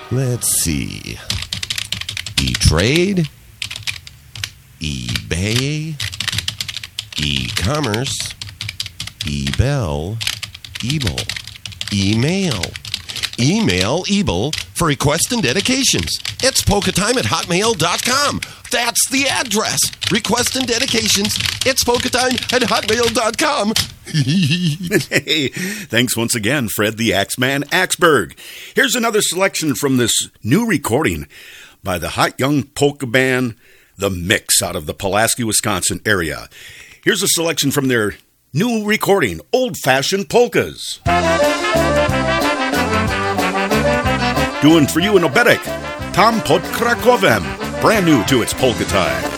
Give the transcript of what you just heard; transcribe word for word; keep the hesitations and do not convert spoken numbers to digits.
Let's see. E-Trade, eBay, e-commerce, eBell, Ebel, email. Email Ebel for requests and dedications. It's polka time at hotmail dot com. That's the address. Requests and dedications. It's polka time at hotmail dot com. Hey, thanks once again, Fred the Axeman Axberg. Here's another selection from this new recording by the hot young polka band, The Mix, out of the Pulaski, Wisconsin area. Here's a selection from their new recording, Old Fashioned Polkas. Doing for you in Oberek, Tom pod Krakowem, brand new to It's Polka Time.